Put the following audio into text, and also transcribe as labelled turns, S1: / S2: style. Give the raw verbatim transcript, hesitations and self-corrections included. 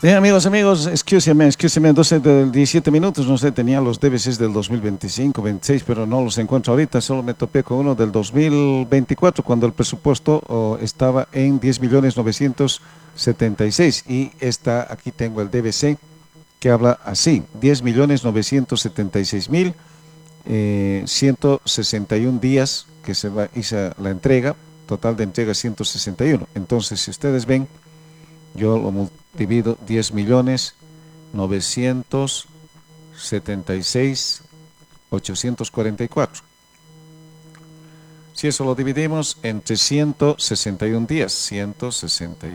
S1: Bien, amigos, amigos, excúseme, excúseme, entonces de diecisiete minutos, no sé, tenía los D V Cs del dos mil veinticinco, veintiséis, pero no los encuentro ahorita, solo me topé con uno del dos mil veinticuatro, cuando el presupuesto oh, estaba en diez millones novecientos setenta y seis, y esta, aquí tengo el D V C que habla así: diez millones novecientos setenta y seis mil eh, ciento sesenta y uno días que se va, hizo la entrega, total de entrega ciento sesenta y uno. Entonces, si ustedes ven, yo lo divido diez millones novecientos setenta y seis mil ochocientos cuarenta y cuatro. Si eso lo dividimos entre ciento sesenta y uno días, ciento sesenta y uno